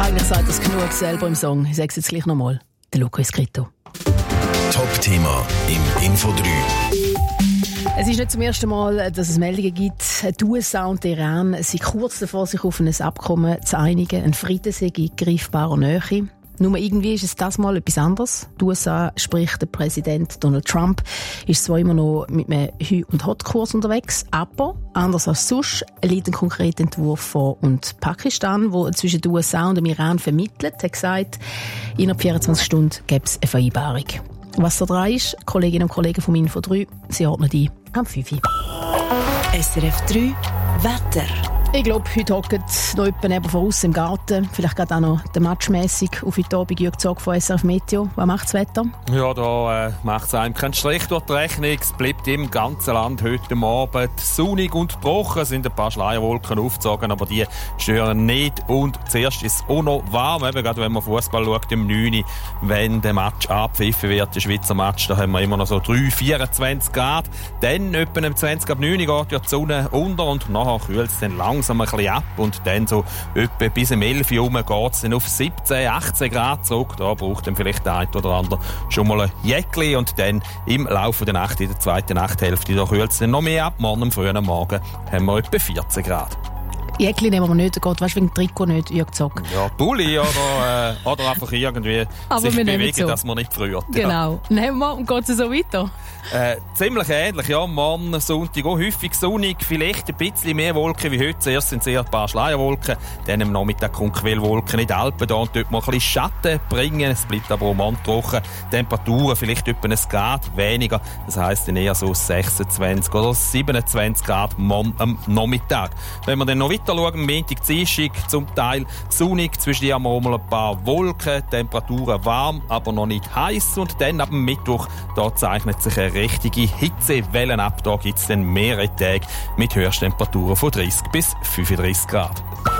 Eigentlich sagt das genug selber im Song. Ich sage es jetzt gleich nochmal. Der Luca Iscrito. Top-Thema im Info 3. Es ist nicht zum ersten Mal, dass es Meldungen gibt. Die USA und der Iran sind kurz davor, sich auf ein Abkommen zu einigen. Ein Frieden sei in greifbarer Nähe. Nur irgendwie ist es das mal etwas anderes. Die USA, sprich der Präsident Donald Trump, ist zwar immer noch mit einem Hü- und Hot-Kurs unterwegs, aber anders als sonst liegt ein konkreter Entwurf vor. Und Pakistan, der zwischen den USA und dem Iran vermittelt, hat gesagt, innerhalb 24 Stunden gäbe es eine Vereinbarung. Was da dran ist, Kolleginnen und Kollegen vom Info 3, sie ordnen ein am 5 Uhr. SRF 3 Wetter. Ich glaube, heute hocken noch jemand voraus im Garten. Vielleicht geht auch noch der matchmässig auf heute Abend Jürg Zog von SRF Meteo. Was macht das Wetter? Ja, da macht es einem keinen Strich durch die Rechnung. Es bleibt im ganzen Land heute Abend sonnig und trocken. Es sind ein paar Schleierwolken aufgezogen, aber die stören nicht. Und zuerst ist es auch noch warm, eben gerade wenn man Fußball schaut, im 9. Wenn der Match abgepfiffen wird, der Schweizer Match, da haben wir immer noch so 24 Grad. Dann etwa um 20 ab 9 geht ja die Sonne unter und nachher kühlt es dann langsam ein bisschen ab und dann so etwa bis um 11 Uhr geht es dann auf 17, 18 Grad zurück. Da braucht dann vielleicht der eine oder andere schon mal ein Jäckli und dann im Laufe der Nacht, in der zweiten Nachthälfte, da kühlt es dann noch mehr ab. Morgen am frühen Morgen haben wir etwa 14 Grad. Jäckli nehmen wir nicht, geht weißt, wegen Trikot nicht, Jürg Zog. Ja, Pulli oder einfach irgendwie aber sich bewegen, so, dass man nicht friert. Genau. Ja. Nehmen wir und geht es so weiter? Ziemlich ähnlich, ja. Morgen, Sonntag auch häufig sonnig, vielleicht ein bisschen mehr Wolken wie heute. Zuerst sind es eher ein paar Schleierwolken, dann am Nachmittag kommt Quellwolken in den Alpen, da und dort mal ein bisschen Schatten bringen. Es bleibt aber auch morgen trocken. Temperaturen vielleicht etwa 1 Grad weniger, das heisst dann eher so 26 oder 27 Grad morgen am Nachmittag. Wenn wir dann noch weiter schauen, Montag, Dienstag zum Teil sonnig, zwischen die haben wir auch mal ein paar Wolken, Temperaturen warm, aber noch nicht heiß und dann ab dem Mittwoch, da zeichnet sich eine richtige Hitzewelle ab. Da gibt es dann mehrere Tage mit Höchsttemperaturen von 30 bis 35 Grad.